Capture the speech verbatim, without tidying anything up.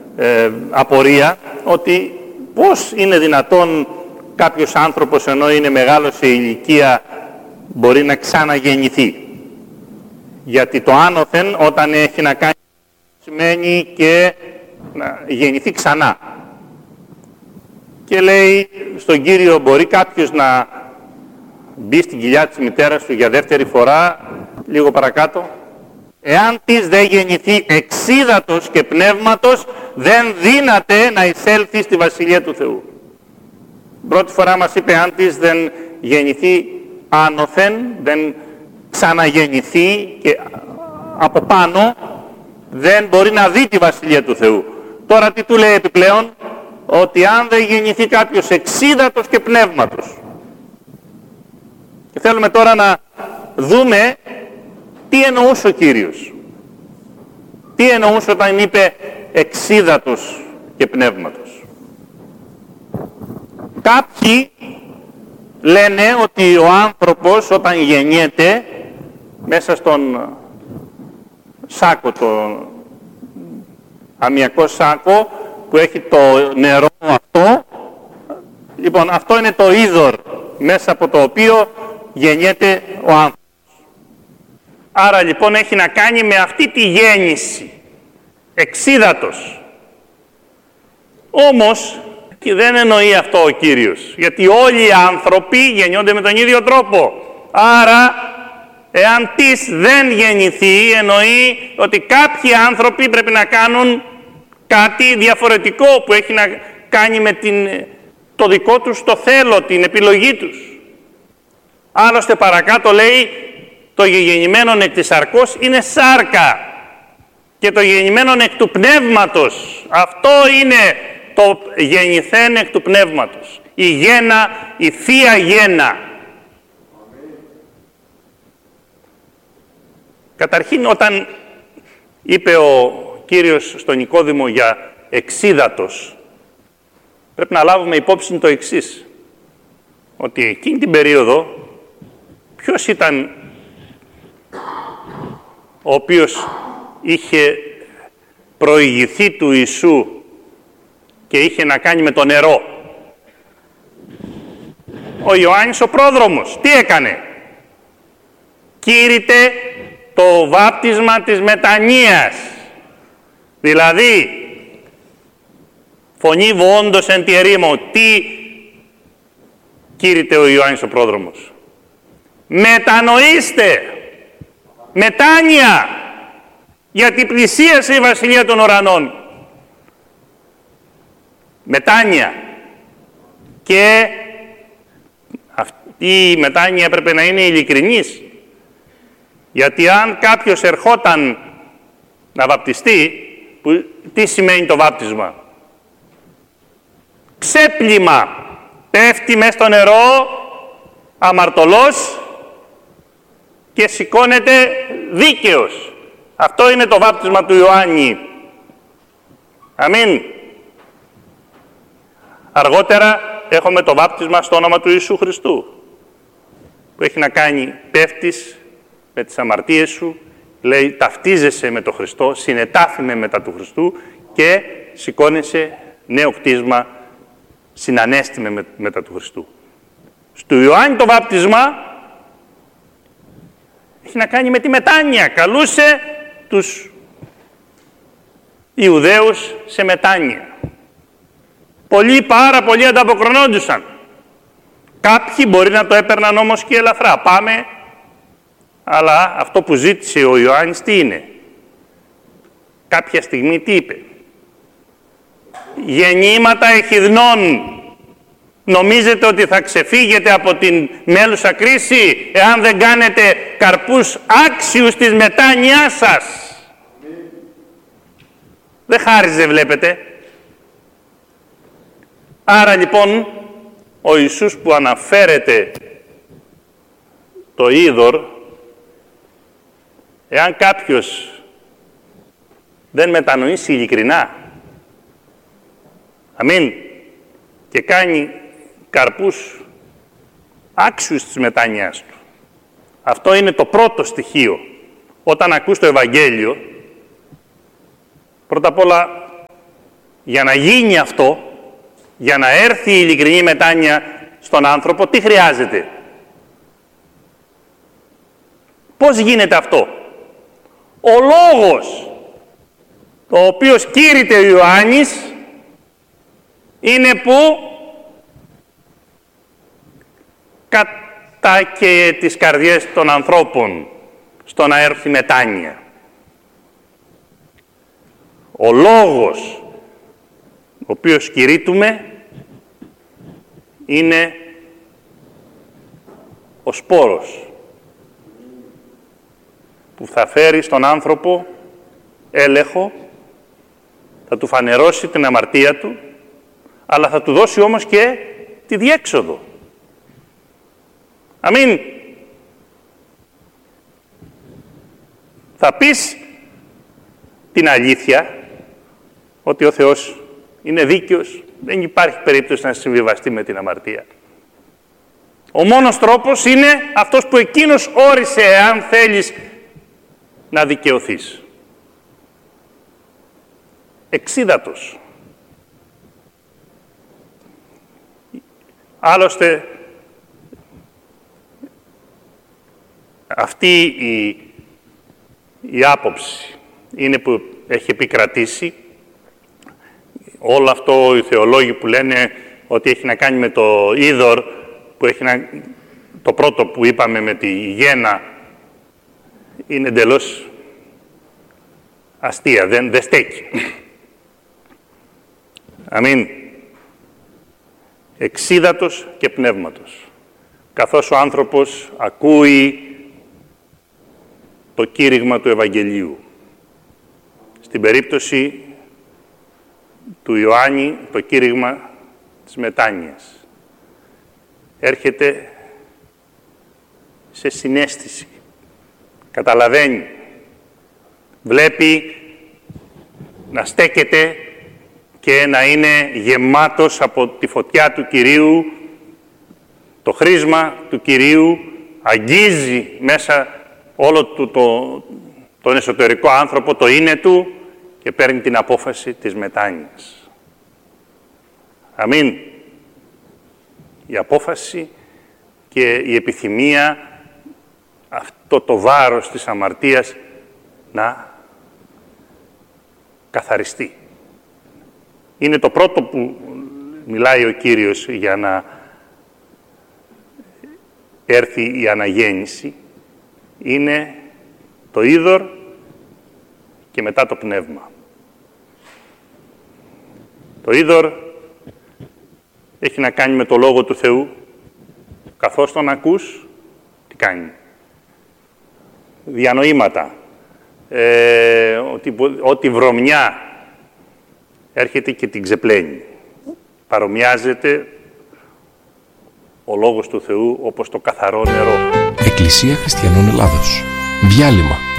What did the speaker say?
ε, απορία ότι πώς είναι δυνατόν κάποιος άνθρωπος ενώ είναι μεγάλος σε ηλικία μπορεί να ξαναγεννηθεί. Γιατί το άνωθεν όταν έχει να κάνει σημαίνει και να γεννηθεί ξανά. Και λέει στον Κύριο, μπορεί κάποιος να μπει στην κοιλιά της μητέρας του για δεύτερη φορά, λίγο παρακάτω, εάν της δεν γεννηθεί εξίδατος και πνεύματος, δεν δύναται να εισέλθει στη Βασιλεία του Θεού. Πρώτη φορά μας είπε, αν της δεν γεννηθεί άνωθεν, δεν ξαναγεννηθεί και από πάνω, δεν μπορεί να δει τη Βασιλεία του Θεού. Τώρα τι του λέει επιπλέον? Ότι αν δεν γεννηθεί κάποιος εξίδατος και πνεύματος. Και θέλουμε τώρα να δούμε τι εννοούσε ο Κύριος. Τι εννοούσε όταν είπε εξίδατος και πνεύματος. Κάποιοι λένε ότι ο άνθρωπος όταν γεννιέται μέσα στον σάκο, το αμυακό σάκο που έχει το νερό αυτό, λοιπόν αυτό είναι το είδωρ μέσα από το οποίο γεννιέται ο άνθρωπος. Άρα λοιπόν έχει να κάνει με αυτή τη γέννηση, εξίδατος. Όμως και δεν εννοεί αυτό ο Κύριος, γιατί όλοι οι άνθρωποι γεννιόνται με τον ίδιο τρόπο. Άρα εάν της δεν γεννηθεί, εννοεί ότι κάποιοι άνθρωποι πρέπει να κάνουν κάτι διαφορετικό που έχει να κάνει με την, το δικό τους το θέλω, την επιλογή τους. Άλλωστε παρακάτω λέει, το γεννημένον εκ της σαρκός είναι σάρκα και το γεννημένον εκ του πνεύματος, αυτό είναι το γεννηθέν εκ του πνεύματος, η γέννα, η θεία γέννα. Καταρχήν όταν είπε ο Κύριος στον Νικόδημο για εξίδατος, πρέπει να λάβουμε υπόψη το εξής, ότι εκείνη την περίοδο ποιος ήταν ο οποίος είχε προηγηθεί του Ιησού και είχε να κάνει με το νερό? Ο Ιωάννης ο πρόδρομος. Τι έκανε? Κήρυτε το βάπτισμα της μετανοίας. Δηλαδή, φωνή βοόντος εν τη ερήμο. Τι κήρυτε ο Ιωάννης ο πρόδρομος? Μετανοήστε. Μετάνοια. Γιατί πλησίασε η Βασιλεία των Ουρανών. Μετάνοια. Και αυτή η μετάνοια έπρεπε να είναι ειλικρινής. Γιατί αν κάποιος ερχόταν να βαπτιστεί, που, τι σημαίνει το βάπτισμα? Ξέπλυμα. Πέφτει μες στο νερό, αμαρτωλός και σηκώνεται δίκαιος. Αυτό είναι το βάπτισμα του Ιωάννη. Αμήν. Αργότερα έχουμε το βάπτισμα στο όνομα του Ιησού Χριστού, που έχει να κάνει, πέφτεις με τις αμαρτίες σου, λέει ταυτίζεσαι με τον Χριστό, συνετάφημε μετά του Χριστού και σηκώνεσαι νέο κτίσμα, συνανέστημε με, μετά του Χριστού. Στο Ιωάννη το βάπτισμα έχει να κάνει με τη μετάνοια. Καλούσε τους Ιουδαίους σε μετάνοια. Πολλοί, πάρα πολλοί ανταποκρινόντουσαν. Κάποιοι μπορεί να το έπαιρναν όμως και ελαφρά. Πάμε, αλλά αυτό που ζήτησε ο Ιωάννης τι είναι? Κάποια στιγμή τι είπε? Γεννήματα εχιδνών. Νομίζετε ότι θα ξεφύγετε από την μέλουσα κρίση εάν δεν κάνετε καρπούς άξιους της μετάνοιάς σας? Δεν χάριζε, βλέπετε. Άρα λοιπόν ο Ιησούς που αναφέρεται το είδωρ, εάν κάποιος δεν μετανοήσει ειλικρινά, αμήν, και κάνει καρπούς άξιους της μετάνοιάς του, αυτό είναι το πρώτο στοιχείο. Όταν ακούς το Ευαγγέλιο, πρώτα απ' όλα Για να γίνει αυτό, για να έρθει η ειλικρινή μετάνοια στον άνθρωπο, τι χρειάζεται? Πώς γίνεται αυτό? Ο λόγος, ο οποίος κήρυτε ο Ιωάννης, είναι που κατάκαιε τις καρδιές των ανθρώπων στο να έρθει μετάνοια. Ο λόγος ο οποίος κηρύττουμε είναι ο σπόρος που θα φέρει στον άνθρωπο έλεγχο, θα του φανερώσει την αμαρτία του, αλλά θα του δώσει όμως και τη διέξοδο. Αμήν. Θα πεις την αλήθεια, ότι ο Θεός είναι δίκαιος, δεν υπάρχει περίπτωση να συμβιβαστεί με την αμαρτία. Ο μόνος τρόπος είναι αυτός που εκείνος όρισε, εάν θέλεις να δικαιωθείς. Εξίδατος. Άλλωστε, αυτή η, η άποψη είναι που έχει επικρατήσει. Όλο αυτό οι θεολόγοι που λένε ότι έχει να κάνει με το είδωρ, που έχει να, το πρώτο που είπαμε με τη γέννα, είναι εντελώς αστεία, δεν, δεν στέκει. Αμήν. Εξίδατος και πνεύματος. Καθώς ο άνθρωπος ακούει το κήρυγμα του Ευαγγελίου. Στην περίπτωση του Ιωάννη, το κήρυγμα της μετάνοιας. Έρχεται σε συναίσθηση. Καταλαβαίνει. Βλέπει να στέκεται και να είναι γεμάτος από τη φωτιά του Κυρίου, το χρήσμα του Κυρίου, αγγίζει μέσα όλο του το, τον εσωτερικό άνθρωπο, το είναι του, και παίρνει την απόφαση της μετάνοιας. Αμήν. Η απόφαση και η επιθυμία, αυτό το βάρος της αμαρτίας να καθαριστεί. Είναι το πρώτο που μιλάει ο Κύριος για να έρθει η αναγέννηση. Είναι το είδωρ και μετά το πνεύμα. Το είδωρ έχει να κάνει με το Λόγο του Θεού. Καθώς τον ακούς, τι κάνει? Διανοήματα. Ε, ότι, ότι βρωμιά έρχεται και την ξεπλένει. Παρομοιάζεται ο Λόγος του Θεού όπως το καθαρό νερό. Εκκλησία Χριστιανών Ελλάδος. Διάλειμμα.